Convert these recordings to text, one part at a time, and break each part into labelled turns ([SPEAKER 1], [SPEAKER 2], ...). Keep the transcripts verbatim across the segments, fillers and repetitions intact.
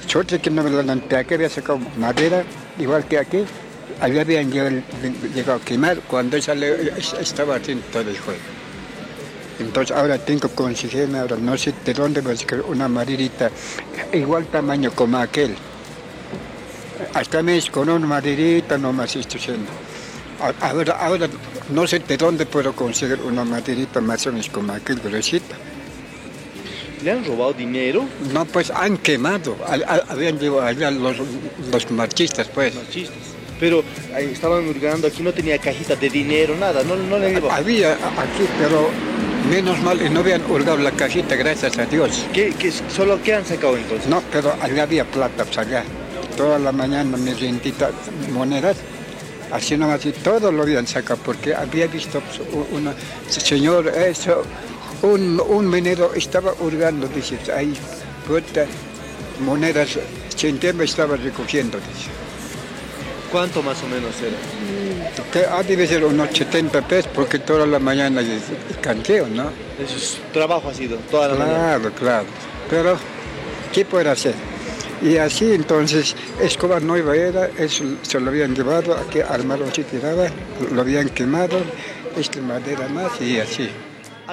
[SPEAKER 1] suerte que no me lo noté, que había sacado madera, igual que aquí, allá habían llegado, llegado a quemar, cuando salió estaba haciendo todo el juego. Entonces ahora tengo que conseguirme, ahora no sé de dónde voy a sacar una maderita, igual tamaño como aquel. Hasta mes con una maderita nomás estoy haciendo. Ahora, ahora no sé de dónde puedo conseguir una maderita más o menos como aquel gruesita.
[SPEAKER 2] ¿Le han robado dinero?
[SPEAKER 1] No, pues han quemado. Habían llevado allá los, los marchistas, pues.
[SPEAKER 2] Marchistas. Pero ahí estaban hurgando, aquí no tenía cajita de dinero, nada, no, no le llevó.
[SPEAKER 1] Había aquí, pero menos mal, y no habían hurgado la cajita, gracias a Dios.
[SPEAKER 2] ¿Qué, qué, ¿Solo qué han sacado entonces?
[SPEAKER 1] No, pero allá había plata, pues allá. Toda la mañana me rentita monedas. Así nomás, y todo lo habían sacado, porque había visto pues, una señor, eso. Un, un minero estaba hurgando, dice, ahí, puta, monedas, centavos estaba recogiendo, dice.
[SPEAKER 2] ¿Cuánto más o menos era?
[SPEAKER 1] Que ah, debe ser unos setenta pesos, porque toda la mañana es canteo, ¿no?
[SPEAKER 2] Eso es trabajo ha sido, toda la
[SPEAKER 1] claro,
[SPEAKER 2] mañana.
[SPEAKER 1] Claro, claro. Pero, ¿qué puede hacer? Y así entonces, escoba nueva era, eso se lo habían llevado, aquí armaron, se tiraba, lo habían quemado, esta madera más y así.
[SPEAKER 3] Ha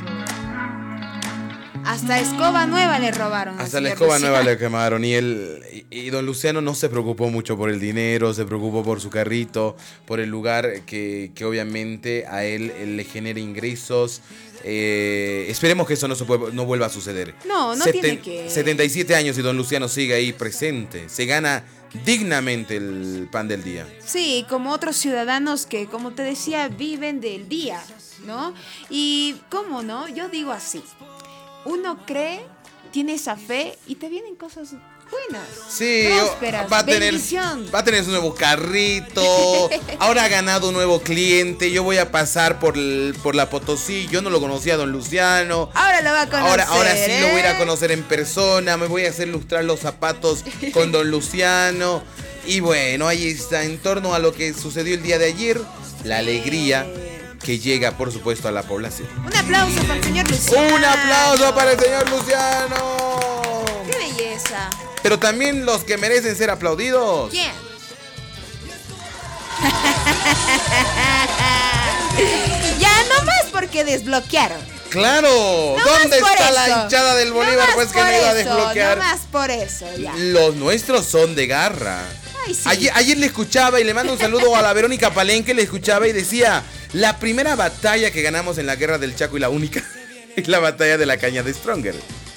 [SPEAKER 3] Hasta escoba nueva le robaron.
[SPEAKER 4] Hasta la escoba Luciano. nueva le quemaron. Y, el, y, y don Luciano no se preocupó mucho por el dinero, se preocupó por su carrito, por el lugar que, que obviamente a él, él le genera ingresos. Eh, esperemos que eso no, se puede, no vuelva a suceder.
[SPEAKER 3] No, no Seten, tiene que...
[SPEAKER 4] setenta y siete años y don Luciano sigue ahí presente. Se gana dignamente el pan del día.
[SPEAKER 3] Sí, como otros ciudadanos que, como te decía, viven del día, ¿no? Y, ¿cómo no? Yo digo así. Uno cree, tiene esa fe y te vienen cosas buenas.
[SPEAKER 4] Sí,
[SPEAKER 3] prósperas,
[SPEAKER 4] va a tener,
[SPEAKER 3] bendición.
[SPEAKER 4] va a tener su nuevo carrito. Ahora ha ganado un nuevo cliente. Yo voy a pasar por, el, por la Potosí. Yo no lo conocía a don Luciano.
[SPEAKER 3] Ahora lo va a conocer.
[SPEAKER 4] Ahora, ahora sí
[SPEAKER 3] ¿eh?
[SPEAKER 4] lo voy a ir a conocer en persona. Me voy a hacer lustrar los zapatos con don Luciano. Y bueno, ahí está. En torno a lo que sucedió el día de ayer, la alegría que llega, por supuesto, a la población.
[SPEAKER 3] Un aplauso para el señor Luciano.
[SPEAKER 4] Un aplauso para el señor Luciano.
[SPEAKER 3] ¡Qué belleza!
[SPEAKER 4] Pero también los que merecen ser aplaudidos.
[SPEAKER 3] ¿Quién? Ya nomás porque desbloquearon.
[SPEAKER 4] ¡Claro!
[SPEAKER 3] No
[SPEAKER 4] ¿Dónde está
[SPEAKER 3] eso.
[SPEAKER 4] la hinchada del Bolívar?
[SPEAKER 3] No
[SPEAKER 4] pues que me iba a desbloquear.
[SPEAKER 3] No más por eso, ya.
[SPEAKER 4] Los nuestros son de garra.
[SPEAKER 3] Ay, sí.
[SPEAKER 4] Ayer, ayer le escuchaba y le mando un saludo a la Verónica Palenque, le escuchaba y decía, la primera batalla que ganamos en la guerra del Chaco y la única es la batalla de la caña de Stronger.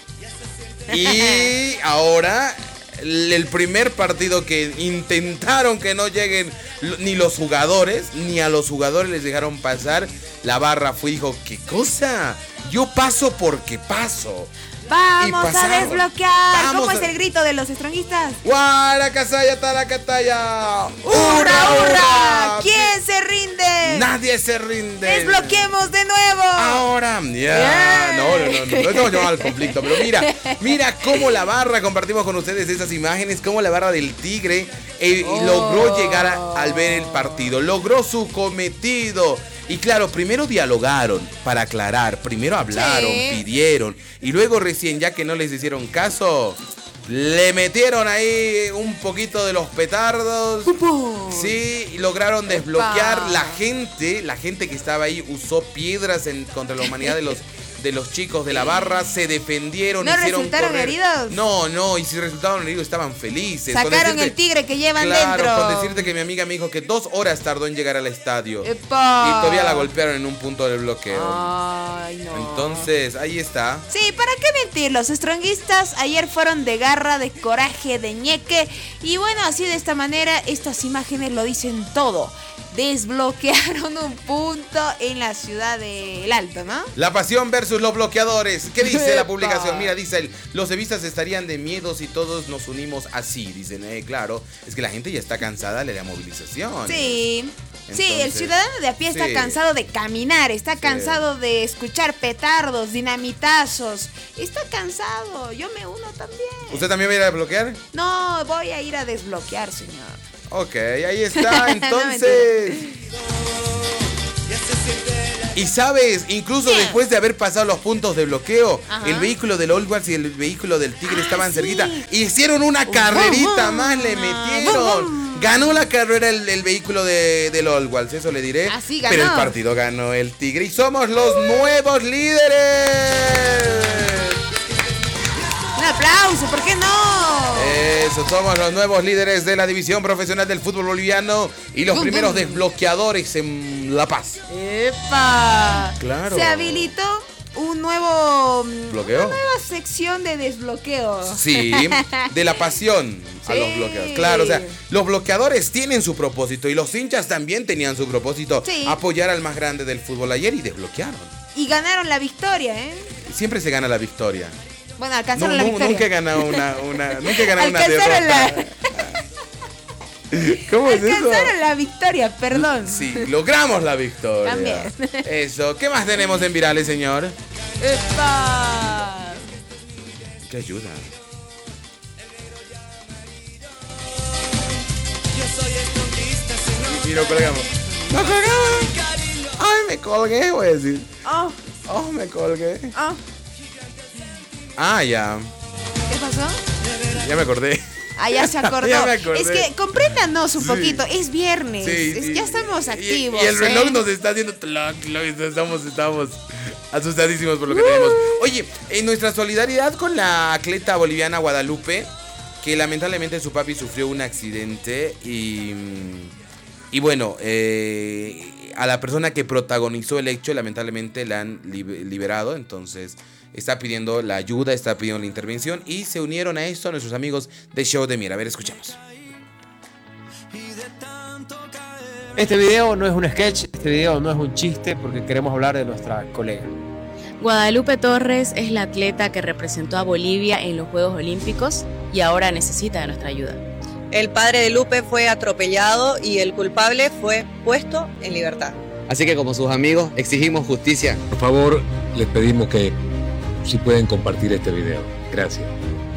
[SPEAKER 4] Y ahora el primer partido que intentaron que no lleguen ni los jugadores, ni a los jugadores les dejaron pasar, la barra fue y dijo, ¿qué cosa? Yo paso porque paso.
[SPEAKER 3] Vamos a desbloquear.
[SPEAKER 4] Vamos
[SPEAKER 3] ¿Cómo
[SPEAKER 4] a...
[SPEAKER 3] es el grito de los estronguistas?
[SPEAKER 4] ¡Guaracasaya, taracataya!
[SPEAKER 3] ¡Hurra, hurra! ¿Quién se rinde?
[SPEAKER 4] Nadie se rinde.
[SPEAKER 3] ¡Desbloqueemos de nuevo!
[SPEAKER 4] Ahora, ya. Yeah. No, no, no, no, no estamos llamando al conflicto. Pero mira, mira cómo la barra, compartimos con ustedes esas imágenes, cómo la barra del Tigre eh, oh. logró llegar a, al ver el partido. Logró su cometido. Y claro, primero dialogaron para aclarar, primero hablaron, sí. pidieron, y luego recién, ya que no les hicieron caso, le metieron ahí un poquito de los petardos. ¡Upo! Sí, y lograron desbloquear. ¡Epa! La gente, la gente que estaba ahí usó piedras en, contra la humanidad de los... de los chicos de la barra, se defendieron,
[SPEAKER 3] ¿No
[SPEAKER 4] hicieron
[SPEAKER 3] resultaron
[SPEAKER 4] correr.
[SPEAKER 3] heridos?
[SPEAKER 4] No, no, y si resultaron heridos estaban felices.
[SPEAKER 3] Sacaron decirte, el tigre que llevan
[SPEAKER 4] claro,
[SPEAKER 3] dentro.
[SPEAKER 4] Con decirte que mi amiga me dijo que dos horas tardó en llegar al estadio.
[SPEAKER 3] ¡Epa!
[SPEAKER 4] Y todavía la golpearon en un punto del bloqueo.
[SPEAKER 3] Ay, no.
[SPEAKER 4] Entonces, ahí está.
[SPEAKER 3] Sí, ¿para qué mentir? Los stronguistas ayer fueron de garra, de coraje, de ñeque. Y bueno, así de esta manera, estas imágenes lo dicen todo. Desbloquearon un punto en la ciudad del Alto, ¿no?
[SPEAKER 4] La pasión versus los bloqueadores. ¿Qué dice la publicación? Mira, dice él, los evistas estarían de miedo si todos nos unimos así. Dicen, eh, claro, es que la gente ya está cansada de la movilización.
[SPEAKER 3] Sí.
[SPEAKER 4] Entonces,
[SPEAKER 3] sí, el ciudadano de a pie está
[SPEAKER 4] sí. cansado
[SPEAKER 3] de caminar, está sí. cansado de escuchar petardos, dinamitazos. Está cansado, yo me uno también.
[SPEAKER 4] ¿Usted también va a ir a desbloquear?
[SPEAKER 3] No, voy a ir a desbloquear, señor.
[SPEAKER 4] Ok, ahí está, entonces.
[SPEAKER 3] No,
[SPEAKER 4] Y sabes, incluso
[SPEAKER 3] ¿Qué?
[SPEAKER 4] después de haber pasado los puntos de bloqueo,
[SPEAKER 3] Ajá.
[SPEAKER 4] el vehículo del Old Wars y el vehículo del Tigre
[SPEAKER 3] Ah,
[SPEAKER 4] estaban
[SPEAKER 3] sí.
[SPEAKER 4] cerquita. Hicieron una carrerita más, le metieron. Ganó la carrera el, el vehículo de, del Old Wars, eso le diré.
[SPEAKER 3] Así ganó.
[SPEAKER 4] Pero el partido ganó el Tigre y somos los nuevos líderes.
[SPEAKER 3] Un aplauso, ¿por qué no?
[SPEAKER 4] Eso, somos los nuevos líderes de la división profesional del fútbol boliviano y los
[SPEAKER 3] Bum,
[SPEAKER 4] primeros
[SPEAKER 3] bum.
[SPEAKER 4] desbloqueadores en La Paz.
[SPEAKER 3] ¡Epa!
[SPEAKER 4] Claro.
[SPEAKER 3] Se habilitó un nuevo...
[SPEAKER 4] ¿Bloqueo?
[SPEAKER 3] Una nueva sección de desbloqueo.
[SPEAKER 4] Sí, de la pasión a
[SPEAKER 3] Sí.
[SPEAKER 4] los bloqueadores. Claro, o sea, los bloqueadores tienen su propósito y los hinchas también tenían su propósito.
[SPEAKER 3] Sí.
[SPEAKER 4] Apoyar al más grande del fútbol ayer y desbloquearon.
[SPEAKER 3] Y ganaron la victoria, ¿eh?
[SPEAKER 4] Siempre se gana la victoria.
[SPEAKER 3] Bueno, alcanzaron
[SPEAKER 4] Nu-
[SPEAKER 3] la
[SPEAKER 4] nu-
[SPEAKER 3] victoria.
[SPEAKER 4] Nunca he ganado una, una, nunca he ganado una
[SPEAKER 3] Alcanzaron
[SPEAKER 4] derrota. ¿Cómo es eso?
[SPEAKER 3] Alcanzaron la victoria, perdón.
[SPEAKER 4] Sí, logramos la victoria.
[SPEAKER 3] También.
[SPEAKER 4] Eso, ¿qué más tenemos en virales, señor?
[SPEAKER 3] ¡Epa!
[SPEAKER 4] ¿Qué ayuda? Y lo colgamos. ¡Lo colgamos! ¡Ay, me colgué! Voy a decir.
[SPEAKER 3] Oh,
[SPEAKER 4] ¡Oh, me colgué!
[SPEAKER 3] oh.
[SPEAKER 4] Ah, ya.
[SPEAKER 3] ¿Qué pasó?
[SPEAKER 4] Ya me acordé.
[SPEAKER 3] Ah, ya se acordó.
[SPEAKER 4] Ya me acordé.
[SPEAKER 3] Es que compréndanos un
[SPEAKER 4] Sí.
[SPEAKER 3] poquito. Es viernes.
[SPEAKER 4] Sí,
[SPEAKER 3] Es-
[SPEAKER 4] sí.
[SPEAKER 3] ya estamos
[SPEAKER 4] Y-
[SPEAKER 3] activos.
[SPEAKER 4] Y, el reloj
[SPEAKER 3] ¿eh?
[SPEAKER 4] nos está haciendo tloc, tloc, y estamos, estamos asustadísimos por lo que tenemos. Oye, en nuestra solidaridad con la atleta boliviana Guadalupe, que lamentablemente su papi sufrió un accidente y, y bueno, eh, a la persona que protagonizó el hecho lamentablemente la han lib- liberado, entonces está pidiendo la ayuda, está pidiendo la intervención y se unieron a esto nuestros amigos de Show de Mier. A ver, escuchamos.
[SPEAKER 5] Este video no es un sketch, este video no es un chiste porque queremos hablar de nuestra colega.
[SPEAKER 6] Guadalupe Torres es la atleta que representó a Bolivia en los Juegos Olímpicos y ahora necesita de nuestra ayuda.
[SPEAKER 7] El padre de Lupe fue atropellado y el culpable fue puesto en libertad.
[SPEAKER 8] Así que como sus amigos exigimos justicia.
[SPEAKER 9] Por favor, les pedimos que si pueden compartir este video. Gracias.